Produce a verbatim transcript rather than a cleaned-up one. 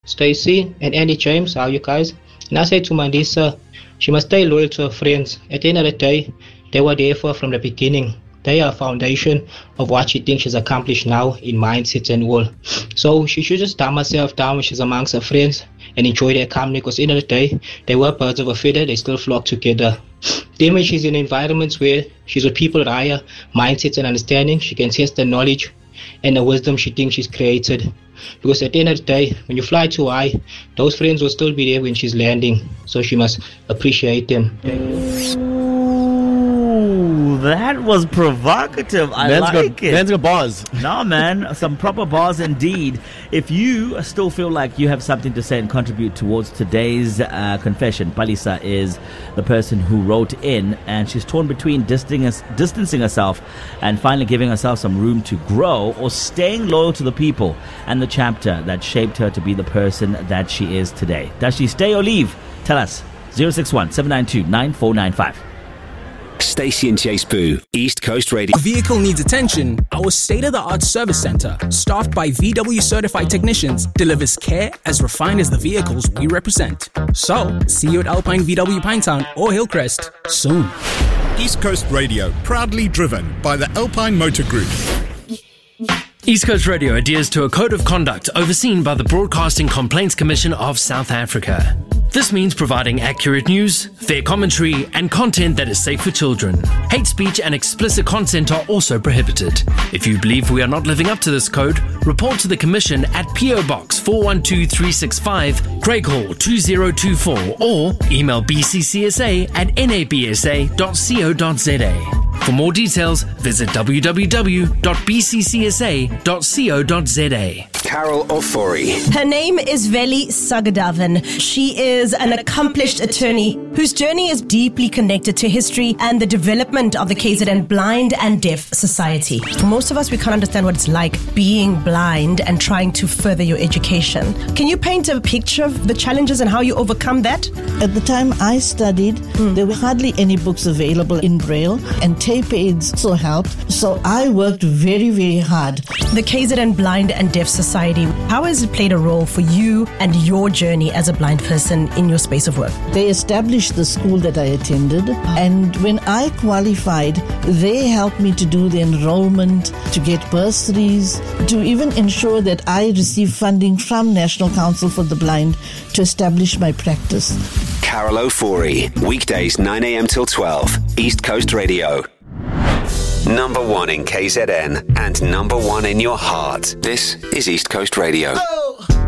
Stacy, and Andy James. How are you guys? And I say to Mandisa, she must stay loyal to her friends. At the end of the day, they were there for her from the beginning. They are a foundation of what she thinks she's accomplished now in mindset and all. So she should just calm herself down when she's amongst her friends and enjoy their company, because at the end of the day, they were birds of a feather, they still flock together. Then when she's in environments where she's with people with higher mindsets and understanding, she can sense the knowledge and the wisdom she thinks she's created. Because at the end of the day, when you fly too high, those friends will still be there when she's landing. So she must appreciate them. Ooh, that was provocative. I man's like got, it. Man's got bars. No, man, some proper bars indeed. If you still feel like you have something to say and contribute towards today's uh, confession, Palisa is the person who wrote in, and she's torn between distancing, distancing herself and finally giving herself some room to grow, or staying loyal to the people and the chapter that shaped her to be the person that she is today. Does she stay or leave? Tell us. zero six one, seven nine two, nine four nine five. Stacey and Chase Boo, East Coast Radio. A vehicle needs attention. Our state-of-the-art service center, staffed by V W certified technicians, delivers care as refined as the vehicles we represent. So, see you at Alpine V W Pinetown or Hillcrest soon. East Coast Radio, proudly driven by the Alpine Motor Group. East Coast Radio adheres to a code of conduct overseen by the Broadcasting Complaints Commission of South Africa. This means providing accurate news, fair commentary, and content that is safe for children. Hate speech and explicit content are also prohibited. If you believe we are not living up to this code, report to the Commission at P O Box four one two three six five, Craig Hall two zero two four, or email b c c s a at n a b s a dot co dot z a. For more details, visit w w w dot b c c s a dot co dot z a. Carol Ofori. Her name is Veli Sagadavan. She is an accomplished attorney whose journey is deeply connected to history and the development of the K Z N Blind and Deaf Society. For most of us, we can't understand what it's like being blind and trying to further your education. Can you paint a picture of the challenges and how you overcome that? At the time I studied, mm. there were hardly any books available in Braille, and tape aids also helped. So I worked very, very hard. The K Z N Blind and Deaf Society, how has it played a role for you and your journey as a blind person in your space of work? They established the school that I attended, and when I qualified, they helped me to do the enrollment, to get bursaries, to even ensure that I receive funding from National Council for the Blind to establish my practice. Carol Ofori, weekdays nine a.m. till twelve, East Coast Radio. Number one in K Z N and number one in your heart. This is East Coast Radio. Oh.